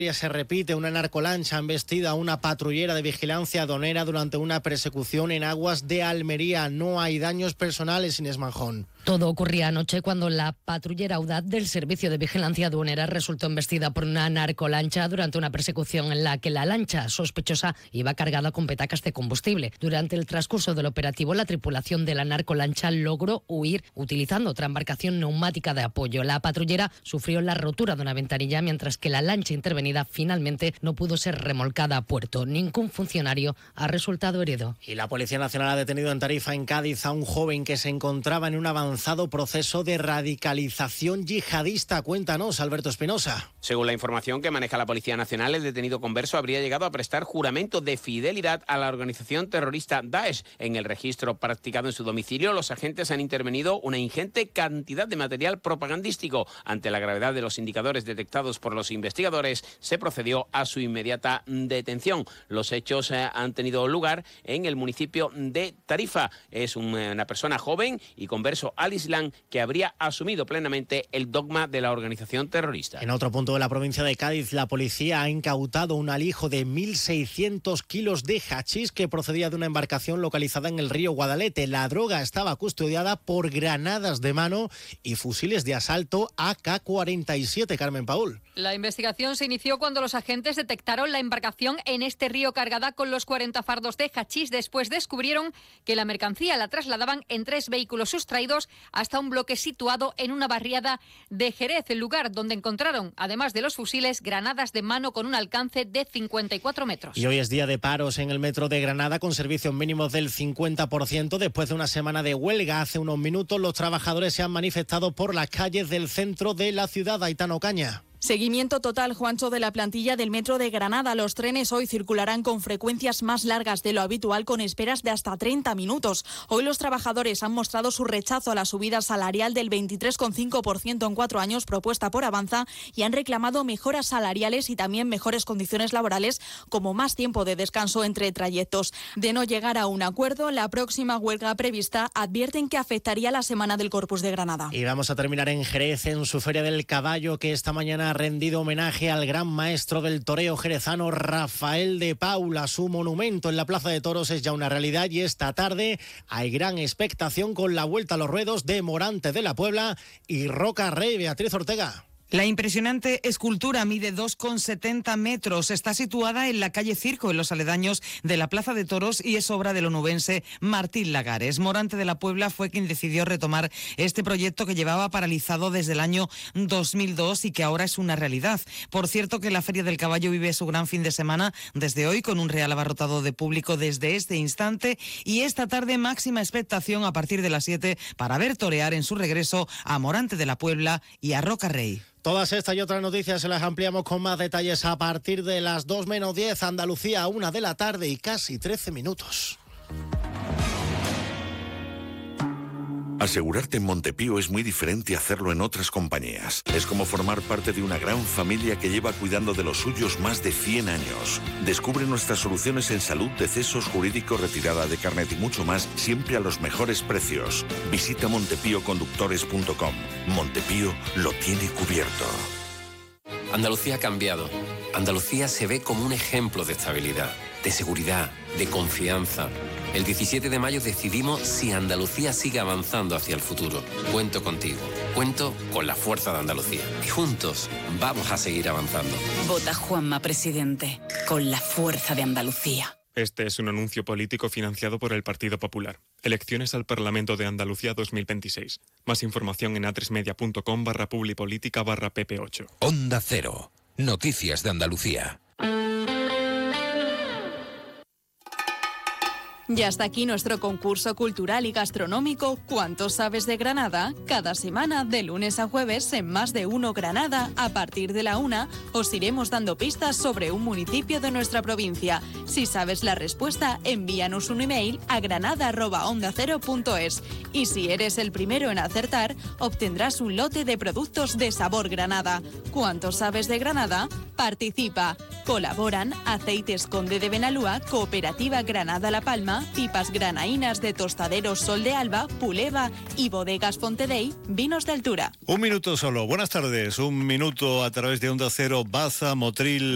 Se repite una narcolancha embestida a una patrullera de vigilancia aduanera durante una persecución en aguas de Almería. No hay daños personales, Inés Manjón. Todo ocurría anoche cuando la patrullera audaz del Servicio de Vigilancia Aduanera resultó embestida por una narcolancha durante una persecución en la que la lancha sospechosa iba cargada con petacas de combustible. Durante el transcurso del operativo, la tripulación de la narcolancha logró huir utilizando otra embarcación neumática de apoyo. La patrullera sufrió la rotura de una ventanilla, mientras que la lancha intervenida finalmente no pudo ser remolcada a puerto. Ningún funcionario ha resultado herido. Y la Policía Nacional ha detenido en Tarifa, en Cádiz, a un joven que se encontraba en un avanzado proceso de radicalización yihadista. Cuéntanos, Alberto Espinosa. Según la información que maneja la Policía Nacional, el detenido converso habría llegado a prestar juramento de fidelidad a la organización terrorista Daesh. En el registro practicado en su domicilio, los agentes han intervenido una ingente cantidad de material propagandístico. Ante la gravedad de los indicadores detectados por los investigadores, se procedió a su inmediata detención. Los hechos han tenido lugar en el municipio de Tarifa. Es una persona joven y converso al Islam que habría asumido plenamente el dogma de la organización terrorista. En otro punto de la provincia de Cádiz, la policía ha incautado un alijo de 1.600 kilos de hachís que procedía de una embarcación localizada en el río Guadalete. La droga estaba custodiada por granadas de mano y fusiles de asalto AK-47. Carmen Paul. La investigación se inició cuando los agentes detectaron la embarcación en este río cargada con los 40 fardos de hachís. Después descubrieron que la mercancía la trasladaban en 3 vehículos sustraídos hasta un bloque situado en una barriada de Jerez, el lugar donde encontraron, además de los fusiles, granadas de mano con un alcance de 54 metros. Y hoy es día de paros en el metro de Granada con servicios mínimos del 50%. Después de una semana de huelga, hace unos minutos los trabajadores se han manifestado por las calles del centro de la ciudad. Aitana Ocaña. Seguimiento total, Juancho, de la plantilla del Metro de Granada. Los trenes hoy circularán con frecuencias más largas de lo habitual, con esperas de hasta 30 minutos. Hoy los trabajadores han mostrado su rechazo a la subida salarial del 23,5% en 4 años propuesta por Avanza y han reclamado mejoras salariales y también mejores condiciones laborales, como más tiempo de descanso entre trayectos. De no llegar a un acuerdo, la próxima huelga prevista advierten que afectaría la Semana del Corpus de Granada. Y vamos a terminar en Jerez, en su Feria del Caballo, que esta mañana ha rendido homenaje al gran maestro del toreo jerezano Rafael de Paula. Su monumento en la Plaza de Toros es ya una realidad y esta tarde hay gran expectación con la vuelta a los ruedos de Morante de la Puebla y Roca Rey. Beatriz Ortega. La impresionante escultura mide 2,70 metros. Está situada en la calle Circo, en los aledaños de la Plaza de Toros, y es obra del onubense Martín Lagares. Morante de la Puebla fue quien decidió retomar este proyecto que llevaba paralizado desde el año 2002 y que ahora es una realidad. Por cierto, que la Feria del Caballo vive su gran fin de semana desde hoy, con un real abarrotado de público desde este instante, y esta tarde máxima expectación a partir de las 7 para ver torear en su regreso a Morante de la Puebla y a Roca Rey. Todas estas y otras noticias se las ampliamos con más detalles a partir de las 2 menos 10, Andalucía, 1 de la tarde y casi 13 minutos. Asegurarte en Montepío es muy diferente a hacerlo en otras compañías. Es como formar parte de una gran familia que lleva cuidando de los suyos más de 100 años. Descubre nuestras soluciones en salud, decesos, jurídico, retirada de carnet y mucho más, siempre a los mejores precios. Visita montepíoconductores.com. Montepío lo tiene cubierto. Andalucía ha cambiado. Andalucía se ve como un ejemplo de estabilidad, de seguridad, de confianza. El 17 de mayo decidimos si Andalucía sigue avanzando hacia el futuro. Cuento contigo. Cuento con la fuerza de Andalucía. Y juntos vamos a seguir avanzando. Vota Juanma Presidente, con la fuerza de Andalucía. Este es un anuncio político financiado por el Partido Popular. Elecciones al Parlamento de Andalucía 2026. Más información en atresmedia.com/publipolítica/pp8. Onda Cero. Noticias de Andalucía. Y hasta aquí nuestro concurso cultural y gastronómico ¿Cuánto sabes de Granada? Cada semana, de lunes a jueves, en Más de Uno Granada, a partir de la 1, os iremos dando pistas sobre un municipio de nuestra provincia. Si sabes la respuesta, envíanos un email a granada@ondacero.es. Y si eres el primero en acertar, obtendrás un lote de productos de sabor Granada. ¿Cuánto sabes de Granada? Participa. Colaboran Aceites Conde de Benalúa, Cooperativa Granada La Palma, Pipas Granaínas de Tostaderos Sol de Alba, Puleva y Bodegas Fontedey, Vinos de Altura. Un minuto solo. Buenas tardes. Un minuto a través de Onda Cero, Baza, Motril.